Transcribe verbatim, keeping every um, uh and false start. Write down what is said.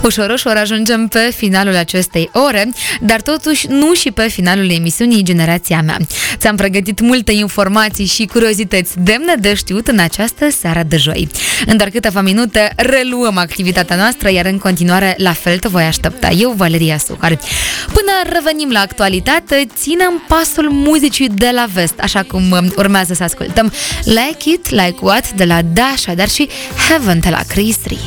Ușor, ușor ajungem pe finalul acestei ore, dar totuși nu și pe finalul emisiunii Generația Mea. Ți-am pregătit multe informații și curiozități demne de știut în această seară de joi. În doar câteva minute reluăm activitatea noastră, iar în continuare la fel te voi aștepta eu, Valeria Suhar. Până revenim la actualitate, ținem pasul muzicii de la vest, așa cum urmează să ascultăm Like It, Like What de la Dasha, dar și Heaven de la Chris Ri.